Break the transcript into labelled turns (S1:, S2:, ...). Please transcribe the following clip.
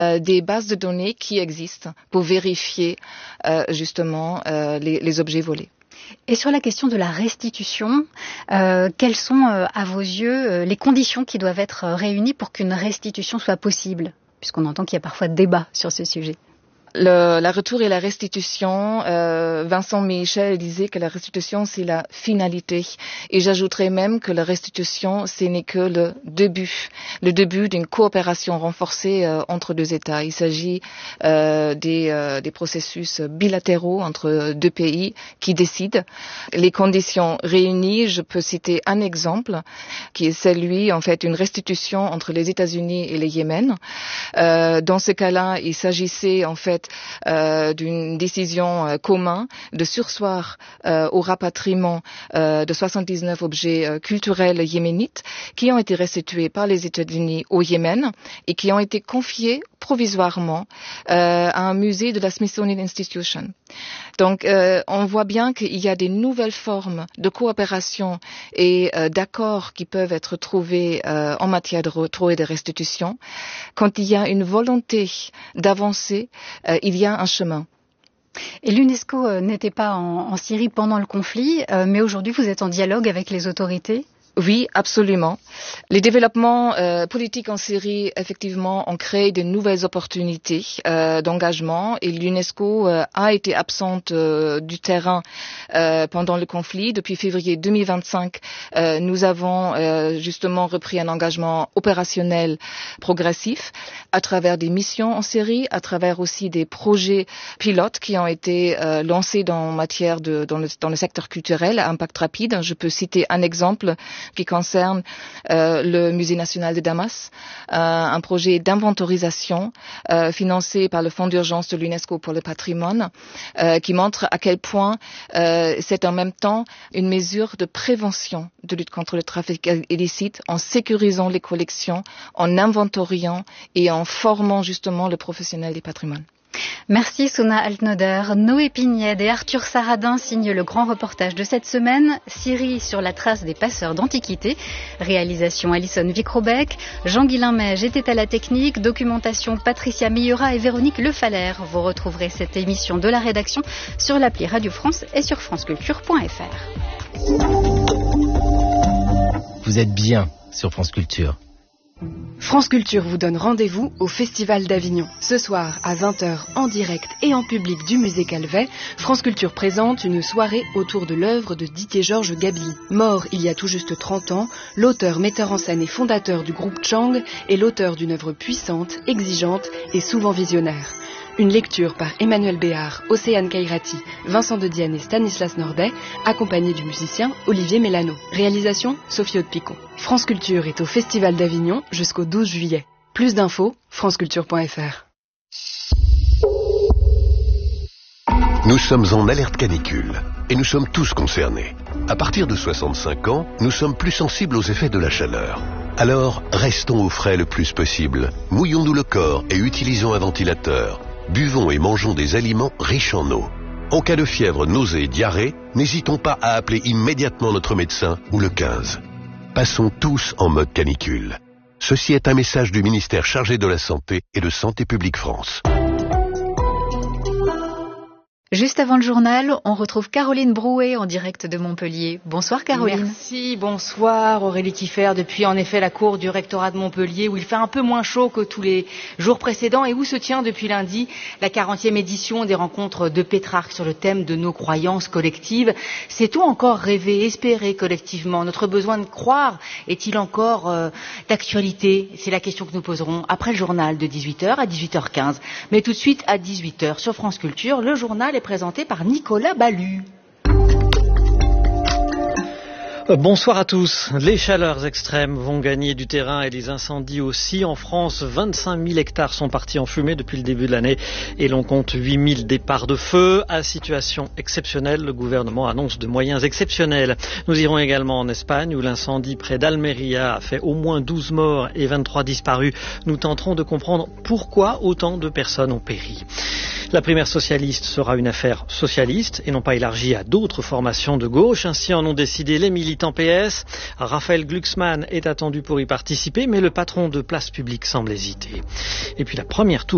S1: des bases de données qui existent pour vérifier justement les objets volés.
S2: Et sur la question de la restitution, quelles sont à vos yeux les conditions qui doivent être réunies pour qu'une restitution soit possible, puisqu'on entend qu'il y a parfois débat sur ce sujet?
S1: La retour et la restitution, Vincent Michel disait que la restitution c'est la finalité, et j'ajouterais même que la restitution ce n'est que le début d'une coopération renforcée entre deux États. Il s'agit des processus bilatéraux entre deux pays qui décident. Les conditions réunies, je peux citer un exemple qui est celui en fait une restitution entre les États-Unis et le Yémen. Dans ce cas-là, il s'agissait en fait d'une décision commune de surseoir au rapatriement de 79 objets culturels yéménites qui ont été restitués par les États-Unis au Yémen et qui ont été confiés provisoirement à un musée de la Smithsonian Institution. Donc, on voit bien qu'il y a des nouvelles formes de coopération et d'accords qui peuvent être trouvés en matière de retour et de restitution. Quand il y a une volonté d'avancer, il y a un chemin.
S2: Et l'UNESCO n'était pas en Syrie pendant le conflit, mais aujourd'hui vous êtes en dialogue avec les autorités?
S1: Oui, absolument. Les développements politiques en Syrie, effectivement, ont créé de nouvelles opportunités d'engagement et l'UNESCO a été absente du terrain pendant le conflit. Depuis février 2025, nous avons justement repris un engagement opérationnel progressif à travers des missions en Syrie, à travers aussi des projets pilotes qui ont été lancés dans le secteur culturel à impact rapide. Je peux citer un exemple qui concerne le Musée national de Damas, un projet d'inventorisation financé par le Fonds d'urgence de l'UNESCO pour le patrimoine, qui montre à quel point c'est en même temps une mesure de prévention de lutte contre le trafic illicite en sécurisant les collections, en inventoriant et en formant justement le professionnel du patrimoine.
S2: Merci Sona Altnoder. Noé Pignède et Arthur Saradin signent le grand reportage de cette semaine, Syrie sur la trace des passeurs d'antiquités. Réalisation Alison Vicrobec, Jean-Guilain Meige était à la technique, documentation Patricia Meillera et Véronique Lefaller. Vous retrouverez cette émission de la rédaction sur l'appli Radio France et sur franceculture.fr.
S3: Vous êtes bien sur France Culture.
S4: France Culture vous donne rendez-vous au Festival d'Avignon. Ce soir, à 20h, en direct et en public du musée Calvet, France Culture présente une soirée autour de l'œuvre de Didier-Georges Gabilly. Mort il y a tout juste 30 ans, l'auteur, metteur en scène et fondateur du groupe Chang est l'auteur d'une œuvre puissante, exigeante et souvent visionnaire. Une lecture par Emmanuel Béard, Océane Kairati, Vincent de Dienne et Stanislas Nordet, accompagné du musicien Olivier Mélano. Réalisation Sophie Aude-Picon. France Culture est au Festival d'Avignon jusqu'au 12 juillet. Plus d'infos, franceculture.fr.
S5: Nous sommes en alerte canicule et nous sommes tous concernés. À partir de 65 ans, nous sommes plus sensibles aux effets de la chaleur. Alors, restons au frais le plus possible. Mouillons-nous le corps et utilisons un ventilateur. Buvons et mangeons des aliments riches en eau. En cas de fièvre, nausée et diarrhée, n'hésitons pas à appeler immédiatement notre médecin ou le 15. Passons tous en mode canicule. Ceci est un message du ministère chargé de la Santé et de Santé publique France.
S2: Juste avant le journal, on retrouve Caroline Brouet en direct de Montpellier. Bonsoir Caroline.
S6: Merci, bonsoir Aurélie Kieffer. Depuis en effet la cour du rectorat de Montpellier où il fait un peu moins chaud que tous les jours précédents et où se tient depuis lundi la 40e édition des rencontres de Pétrarque sur le thème de nos croyances collectives. Sait-on encore rêver, espérer collectivement? Notre besoin de croire est-il encore d'actualité? C'est la question que nous poserons après le journal de 18h à 18h15. Mais tout de suite à 18h sur France Culture, le journal est présenté par Nicolas Ballu.
S7: Bonsoir à tous. Les chaleurs extrêmes vont gagner du terrain et les incendies aussi. En France, 25 000 hectares sont partis en fumée depuis le début de l'année et l'on compte 8 000 départs de feu. À situation exceptionnelle, le gouvernement annonce de moyens exceptionnels. Nous irons également en Espagne où l'incendie près d'Almeria a fait au moins 12 morts et 23 disparus. Nous tenterons de comprendre pourquoi autant de personnes ont péri. La primaire socialiste sera une affaire socialiste et non pas élargie à d'autres formations de gauche. Ainsi en ont décidé les militants PS. Raphaël Glucksmann est attendu pour y participer, mais le patron de Place Publique semble hésiter. Et puis la première tour